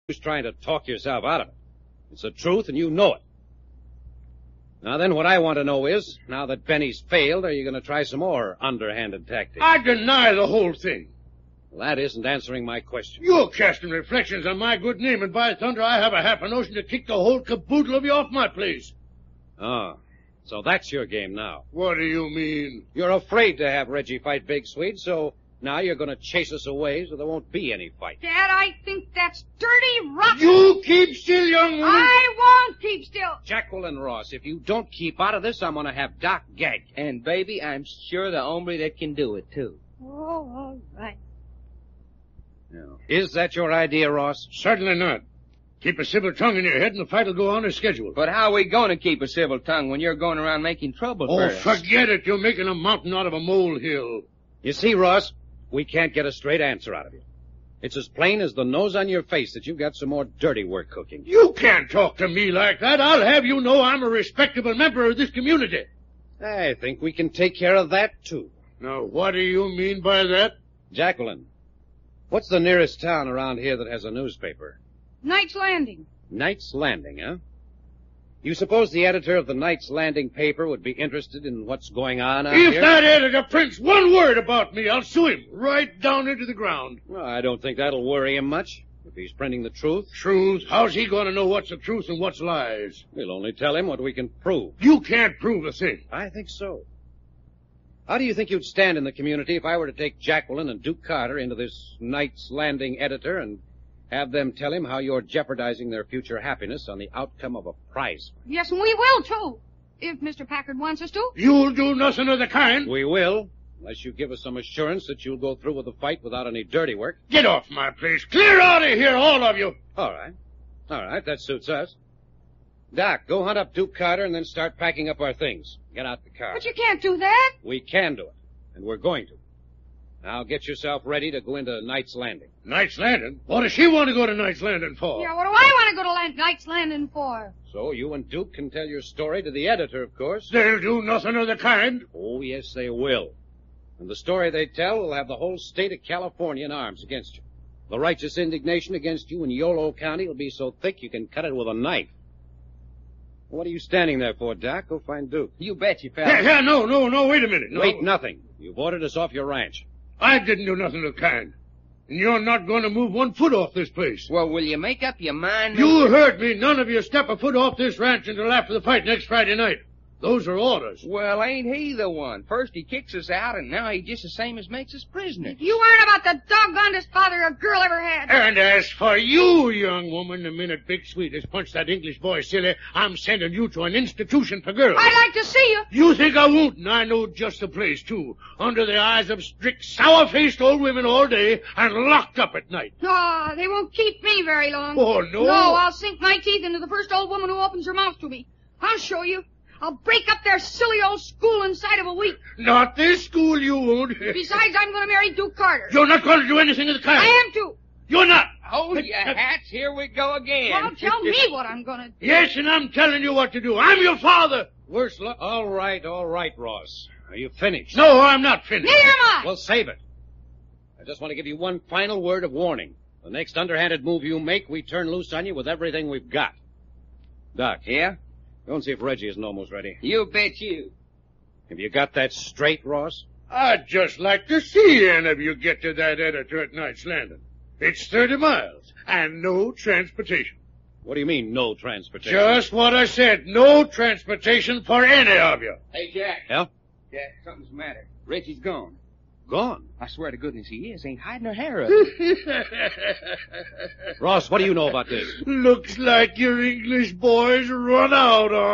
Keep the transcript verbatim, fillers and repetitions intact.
Who's trying to talk yourself out of it? It's the truth, and you know it. Now then, what I want to know is, now that Benny's failed, are you going to try some more underhanded tactics? I deny the whole thing. Well, that isn't answering my question. You're casting reflections on my good name, and by thunder, I have a half a notion to kick the whole caboodle of you off my place. Oh, so that's your game now. What do you mean? You're afraid to have Reggie fight Big Swede, so now you're going to chase us away so there won't be any fight. Dad, I think that's dirty, rotten. You keep still, young woman. I won't keep still. Jacqueline Ross, if you don't keep out of this, I'm going to have Doc gagged. And, baby, I'm sure the hombre that can do it, too. Oh, all right. No. Is that your idea, Ross? Certainly not. Keep a civil tongue in your head and the fight will go on as scheduled. But how are we going to keep a civil tongue when you're going around making trouble Oh, for us? forget it. You're making a mountain out of a molehill. You see, Ross, we can't get a straight answer out of you. It's as plain as the nose on your face that you've got some more dirty work cooking. You can't talk to me like that. I'll have you know I'm a respectable member of this community. I think we can take care of that, too. Now, what do you mean by that? Jacqueline, what's the nearest town around here that has a newspaper? Knight's Landing. Knight's Landing, huh? You suppose the editor of the Knight's Landing paper would be interested in what's going on out If here? that editor prints one word about me, I'll sue him right down into the ground. Well, I don't think that'll worry him much. If he's printing the truth, Truth? How's he going to know what's the truth and what's lies? we'll only tell him what we can prove. You can't prove a thing. I think so. How do you think you'd stand in the community if I were to take Jacqueline and Duke Carter into this Knight's Landing editor and have them tell him how you're jeopardizing their future happiness on the outcome of a prize fight? Yes, and we will, too, if Mister Packard wants us to. You'll do nothing of the kind. We will, unless you give us some assurance that you'll go through with the fight without any dirty work. Get off my place. Clear out of here, all of you. All right. All right, that suits us. Doc, go hunt up Duke Carter and then start packing up our things. Get out the car. But you can't do that. We can do it, and we're going to. Now get yourself ready to go into Knight's Landing. Knight's Landing? What does she want to go to Knight's Landing for? Yeah, what do I want to go to Land- Knight's Landing for? So you and Duke can tell your story to the editor, of course. They'll do nothing of the kind. Oh, yes, they will. And the story they tell will have the whole state of California in arms against you. The righteous indignation against you in Yolo County will be so thick you can cut it with a knife. What are you standing there for, Doc? Go find Duke. You bet you, Yeah, fella. yeah, no, no, no, wait a minute. No. Wait, nothing. You've ordered us off your ranch. I didn't do nothing of the kind. And you're not going to move one foot off this place. Well, will you make up your mind? You heard me. None of you step a foot off this ranch until after the fight next Friday night. Those are orders. Well, ain't he the one? First he kicks us out, and now he just the same as makes us prisoners. You aren't about the doggonedest father a girl ever had. And as for you, young woman, the minute Big Sweet has punched that English boy silly, I'm sending you to an institution for girls. I'd like to see you. You think I won't, and I know just the place, too. Under the eyes of strict, sour-faced old women all day, and locked up at night. No, they won't keep me very long. Oh, no? No, I'll sink my teeth into the first old woman who opens her mouth to me. I'll show you. I'll break up their silly old school inside of a week. Not this school, you won't. Besides, I'm going to marry Duke Carter. You're not going to do anything of the kind. I am too. You're not. Hold your hats, here we go again. Well, tell me what I'm going to do. Yes, and I'm telling you what to do. I'm your father. Worse luck. All right, all right, Ross. Are you finished? No, I'm not finished. Neither am I. Well, save it. I just want to give you one final word of warning. The next underhanded move you make, we turn loose on you with everything we've got. Doc. Yeah? Go and see if Reggie isn't almost ready. You bet you. Have you got that straight, Ross? I'd just like to see any of you get to that editor at Knight's Landing. It's thirty miles, and no transportation. What do you mean, no transportation? Just what I said. No transportation for any of you. Hey, Jack. Yeah? Jack, something's the matter. Reggie's gone. Gone. I swear to goodness he is. Ain't hiding her hair up. Ross, what do you know about this? Looks like your English boys run out on